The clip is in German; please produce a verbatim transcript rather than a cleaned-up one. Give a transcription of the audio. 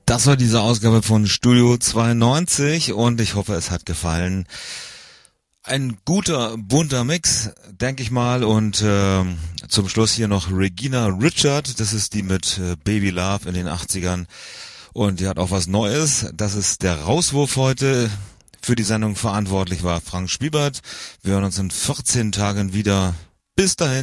Das war diese Ausgabe von Studio zweiundneunzig und ich hoffe, es hat gefallen. Ein guter, bunter Mix, denke ich mal. Und äh, zum Schluss hier noch Regina Richard. Das ist die mit äh, Baby Love in den achtzigern. Und die hat auch was Neues. Das ist der Rauswurf heute. Für die Sendung verantwortlich war Frank Spiebert. Wir hören uns in vierzehn Tagen wieder. Bis dahin.